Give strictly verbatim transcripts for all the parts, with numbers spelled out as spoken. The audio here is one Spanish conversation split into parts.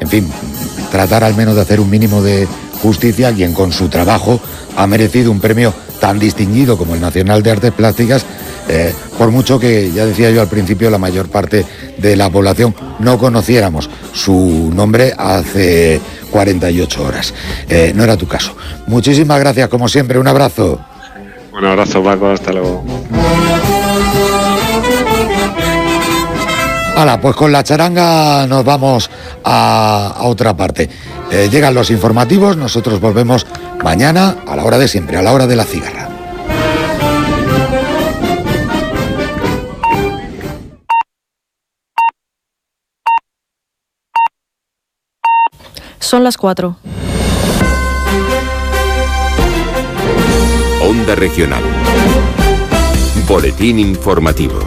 en fin, tratar al menos de hacer un mínimo de justicia a quien con su trabajo ha merecido un premio tan distinguido como el Nacional de Artes Plásticas, eh, por mucho que, ya decía yo al principio, la mayor parte de la población no conociéramos su nombre hace cuarenta y ocho horas. Eh, no era tu caso. Muchísimas gracias, como siempre, un abrazo. Un abrazo, Paco, hasta luego. Hala, pues con la charanga nos vamos a, a otra parte. Eh, llegan los informativos, nosotros volvemos mañana a la hora de siempre, a la hora de la cigarra. Son las cuatro. Onda Regional. Boletín informativo.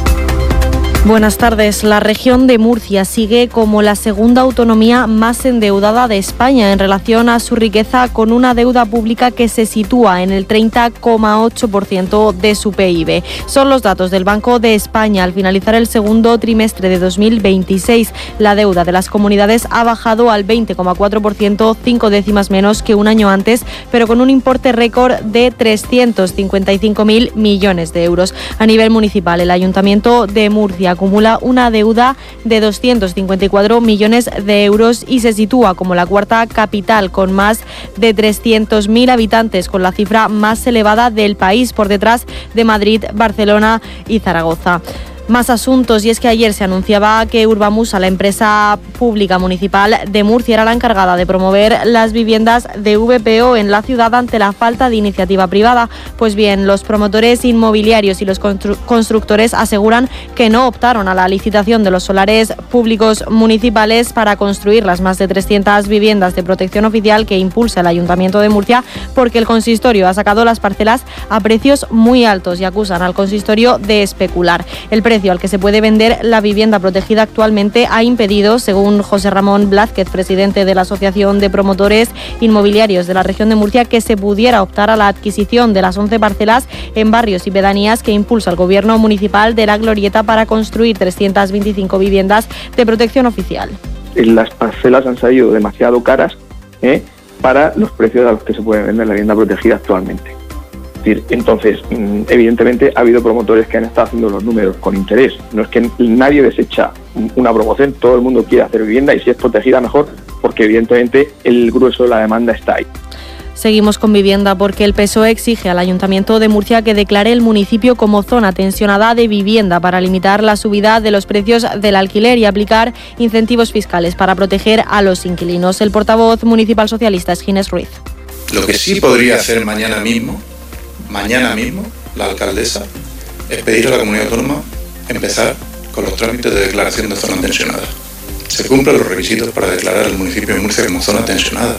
Buenas tardes. La región de Murcia sigue como la segunda autonomía más endeudada de España en relación a su riqueza, con una deuda pública que se sitúa en el treinta coma ocho por ciento de su P I B. Son los datos del Banco de España. Al finalizar el segundo trimestre de dos mil veintiséis, la deuda de las comunidades ha bajado al veinte coma cuatro por ciento, cinco décimas menos que un año antes, pero con un importe récord de trescientos cincuenta y cinco mil millones de euros. A nivel municipal, el Ayuntamiento de Murcia acumula una deuda de doscientos cincuenta y cuatro millones de euros y se sitúa como la cuarta capital con más de trescientos mil habitantes, con la cifra más elevada del país, por detrás de Madrid, Barcelona y Zaragoza. Más asuntos, y es que ayer se anunciaba que Urbamusa, la empresa pública municipal de Murcia, era la encargada de promover las viviendas de V P O en la ciudad ante la falta de iniciativa privada. Pues bien, los promotores inmobiliarios y los constru- constructores aseguran que no optaron a la licitación de los solares públicos municipales para construir las más de trescientas viviendas de protección oficial que impulsa el Ayuntamiento de Murcia, porque el consistorio ha sacado las parcelas a precios muy altos y acusan al consistorio de especular. El precio al que se puede vender la vivienda protegida actualmente ha impedido, según José Ramón Blázquez, presidente de la Asociación de Promotores Inmobiliarios de la región de Murcia, que se pudiera optar a la adquisición de las once parcelas en barrios y pedanías que impulsa el Gobierno municipal de La Glorieta para construir trescientas veinticinco viviendas de protección oficial. Las parcelas han salido demasiado caras ¿eh? para los precios a los que se puede vender la vivienda protegida actualmente. Entonces, evidentemente ha habido promotores que han estado haciendo los números con interés. No es que nadie desecha una promoción, todo el mundo quiere hacer vivienda y si es protegida mejor, porque evidentemente el grueso de la demanda está ahí. Seguimos con vivienda porque el P S O E exige al Ayuntamiento de Murcia que declare el municipio como zona tensionada de vivienda para limitar la subida de los precios del alquiler y aplicar incentivos fiscales para proteger a los inquilinos. El portavoz municipal socialista es Ginés Ruiz. Lo que sí podría hacer mañana mismo Mañana mismo, la alcaldesa es pedir a la comunidad autónoma empezar con los trámites de declaración de zona tensionada. Se cumplen los requisitos para declarar el municipio de Murcia como zona tensionada.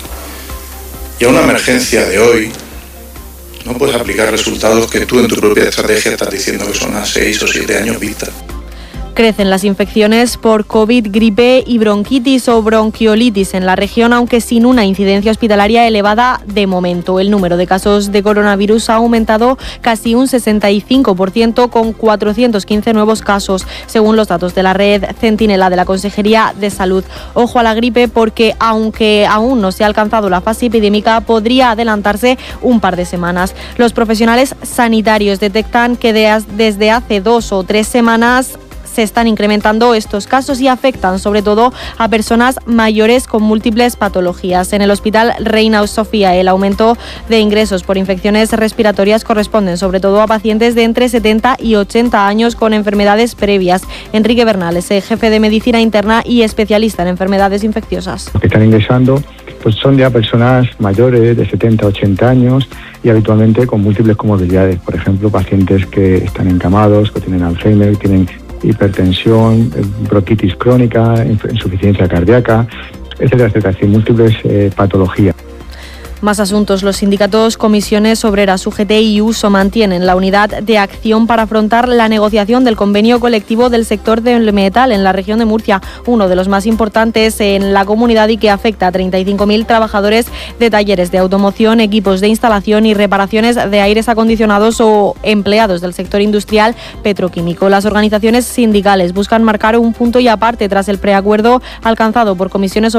Y a una emergencia de hoy no puedes aplicar resultados que tú en tu propia estrategia estás diciendo que son a seis o siete años vista. Crecen las infecciones por COVID, gripe y bronquitis o bronquiolitis en la región, aunque sin una incidencia hospitalaria elevada de momento. El número de casos de coronavirus ha aumentado casi un sesenta y cinco por ciento, con cuatrocientos quince nuevos casos, según los datos de la red Centinela de la Consejería de Salud. Ojo a la gripe porque, aunque aún no se ha alcanzado la fase epidémica, podría adelantarse un par de semanas. Los profesionales sanitarios detectan que de, desde hace dos o tres semanas se están incrementando estos casos y afectan sobre todo a personas mayores con múltiples patologías. En el Hospital Reina Sofía, el aumento de ingresos por infecciones respiratorias corresponden sobre todo a pacientes de entre setenta y ochenta años con enfermedades previas. Enrique Bernales, jefe de Medicina Interna y especialista en enfermedades infecciosas. Los que están ingresando pues son ya personas mayores de setenta a ochenta años y habitualmente con múltiples comorbilidades. Por ejemplo, pacientes que están encamados, que tienen Alzheimer, tienen hipertensión, bronquitis crónica, insuficiencia cardíaca, etcétera, etcétera, es decir, múltiples eh, patologías. Más asuntos. Los sindicatos Comisiones Obreras, U G T y Uso mantienen la unidad de acción para afrontar la negociación del convenio colectivo del sector del metal en la región de Murcia, uno de los más importantes en la comunidad y que afecta a treinta y cinco mil trabajadores de talleres de automoción, equipos de instalación y reparaciones de aires acondicionados o empleados del sector industrial petroquímico. Las organizaciones sindicales buscan marcar un punto y aparte tras el preacuerdo alcanzado por Comisiones